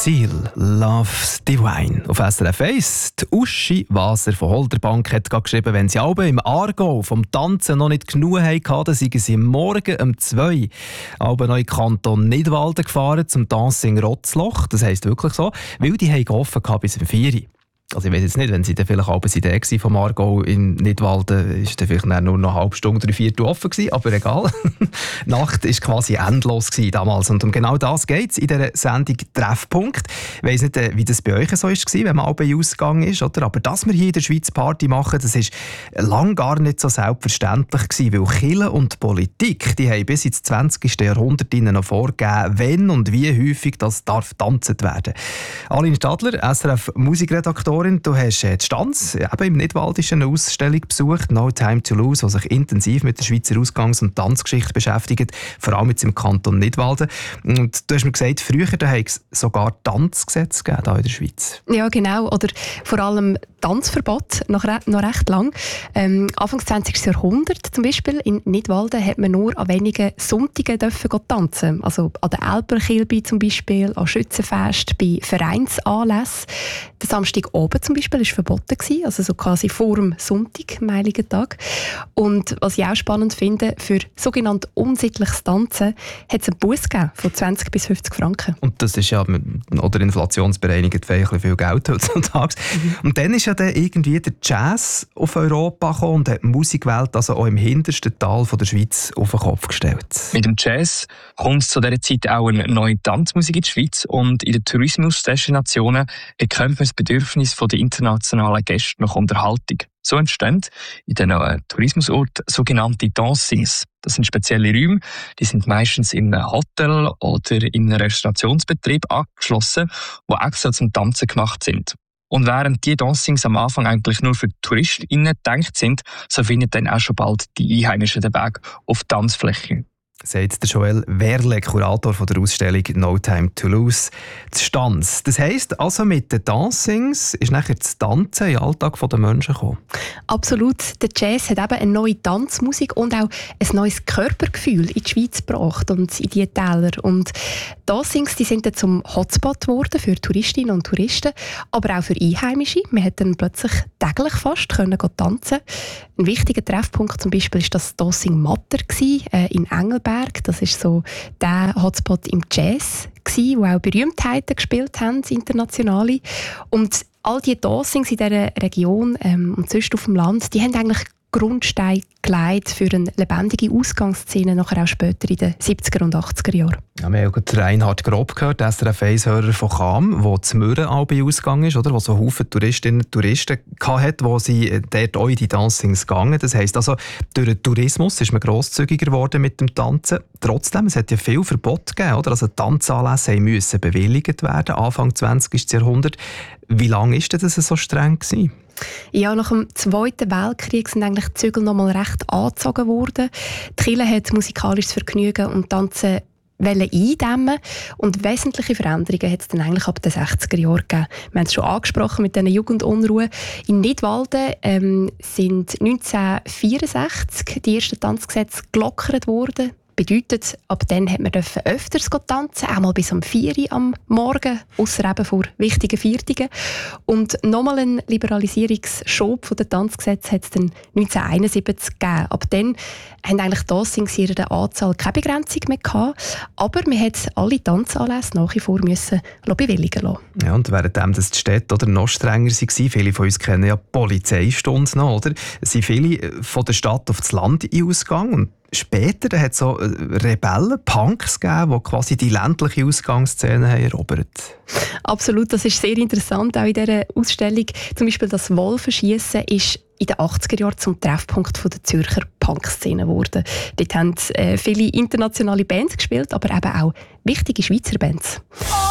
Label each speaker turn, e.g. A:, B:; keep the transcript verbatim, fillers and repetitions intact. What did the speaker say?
A: Seal, Love's Divine. Auf S R F eins. Die Uschi Waser von Holderbank hat geschrieben, wenn sie alle im Aargau vom Tanzen noch nicht genug hatten, dann seien sie morgen um zwei alle noch in den Kanton Nidwalden gefahren zum Dancing Rotzloch. Das heisst wirklich so, weil die haben offen bis um vier Uhr. Also ich weiß jetzt nicht, wenn sie dann vielleicht abends Idee war vom Aargau in Nidwalden, ist dann vielleicht nur noch eine halbe Stunde, drei Viertel offen gewesen, aber egal. Die Nacht war quasi endlos gewesen damals und um genau das geht es in dieser Sendung «Treffpunkt». Ich weiss nicht, wie das bei euch so war, wenn man abends ausgegangen ist, oder? Aber dass wir hier in der Schweiz Party machen, das war lange gar nicht so selbstverständlich gewesen, weil Kirche und Politik, die haben bis ins zwanzigsten Jahrhundert noch vorgegeben, wenn und wie häufig das darf getanzt werden. Aline Stadler, S R F-Musikredaktorin, du hast die Stanz eben im Nidwaldischen Ausstellung besucht, «No Time to Lose», die sich intensiv mit der Schweizer Ausgangs- und Tanzgeschichte beschäftigt, vor allem jetzt im Kanton Nidwalden. Und du hast mir gesagt, früher hat es sogar Tanzgesetze gegeben hier in der Schweiz.
B: Ja, genau. Oder vor allem Tanzverbot, noch, re- noch recht lang. Ähm, Anfang des zwanzigsten Jahrhunderts zum Beispiel in Nidwalden hat man nur an wenigen Sonntagen dürfen tanzen. Also an der Elberkilbe zum Beispiel, an Schützenfest, bei Vereinsanlässen. Der Samstag oben zum Beispiel war verboten, also so quasi vor dem Sonntag, am Heiligen Tag. Und was ich auch spannend finde, für sogenannt unsittliches Tanzen hat es einen Buss gegeben von zwanzig bis fünfzig Franken.
A: Und das ist ja, oder inflationsbereinigt, ein viel Geld heutzutage. Mhm. Und dann ist ja dann irgendwie der Jazz auf Europa gekommen und hat die Musikwelt also auch im hintersten Tal von der Schweiz auf den Kopf gestellt.
C: Mit dem Jazz kommt zu dieser Zeit auch eine neue Tanzmusik in die Schweiz und in den Tourismusdestinationen erkennt man das Bedürfnis der internationalen Gäste nach Unterhaltung. So entstehen in diesen äh, Tourismusorten sogenannte Dancings. Das sind spezielle Räume, die sind meistens in einem Hotel oder in einem Restaurationsbetrieb angeschlossen, die extra zum Tanzen gemacht sind. Und während die Dancings am Anfang eigentlich nur für TouristInnen gedacht sind, so finden dann auch schon bald die Einheimischen den Weg auf die Tanzfläche.
A: Sagt der Joel Werle, Kurator von der Ausstellung «No Time to Lose», die Stanz. Das heisst, also mit den Dancings ist nachher das Tanzen in den Alltag der Menschen gekommen?
B: Absolut. Der Jazz hat eben eine neue Tanzmusik und auch ein neues Körpergefühl in die Schweiz gebracht und in diese Täler. Und Dancings, die sind dann zum Hotspot geworden für Touristinnen und Touristen, aber auch für Einheimische. Man hat dann plötzlich täglich fast können tanzen. Ein wichtiger Treffpunkt zum Beispiel war das Dancing Matter äh, in Engelberg. Das ist so der Hotspot im Jazz, wo auch Berühmtheiten gespielt haben, internationale. Und all die Dancings in dieser Region ähm, und sonst auf dem Land, die haben eigentlich Grundstein gelegt für eine lebendige Ausgangsszene, nachher auch später in den siebziger und achtziger Jahren.
A: Ja, wir haben auch Reinhard Grob gehört, S R F eins-Hörer von Cham, der zu Mürren ausgegangen ist, oder? Wo so Haufen Touristinnen und Touristen hatte, wo sie dort auch in die Dancings gegangen. Das heisst also, durch den Tourismus ist man grosszügiger geworden mit dem Tanzen. Trotzdem, es hat ja viel Verbot gegeben, oder? Also Tanzanlässe mussten bewilligt werden, Anfang zwanzigsten Jahrhundert. Wie lange war das so streng gewesen?
B: Ja, nach dem Zweiten Weltkrieg sind eigentlich die Zügel noch mal recht angezogen worden. Die Kirche hat musikalisches Vergnügen und Tanzen eindämmen und wesentliche Veränderungen hat es dann eigentlich ab den sechziger Jahren gegeben. Wir haben es schon angesprochen mit diesen Jugendunruhen. In Nidwalden ähm, sind neunzehnhundertvierundsechzig die ersten Tanzgesetze gelockert worden. Bedeutet, ab dann hat man öfters tanzen, auch mal bis um vier Uhr am Morgen, ausser eben vor wichtigen Viertigen. Und nochmal einen Liberalisierungsschub der Tanzgesetze hat es dann neunzehnhunderteinundsiebzig gegeben. Ab dann haben eigentlich Dancings in ihrer Anzahl keine Begrenzung mehr gehabt, aber man hat alle Tanzanlässe nach wie vor müssen bewilligen lassen.
A: Ja, und währenddem das die Städte oder noch strenger waren, viele von uns kennen ja die Polizeistunde noch, oder? Es sind viele von der Stadt auf das Land ausgegangen und später hat es so Rebellen, Punks gegeben, die quasi die ländliche Ausgangsszene haben erobert.
B: Absolut, das ist sehr interessant, auch in dieser Ausstellung. Zum Beispiel das Wolfenschiessen ist in den achtziger Jahren zum Treffpunkt der Zürcher Punk-Szene geworden. Dort haben äh, viele internationale Bands gespielt, aber eben auch wichtige Schweizer Bands.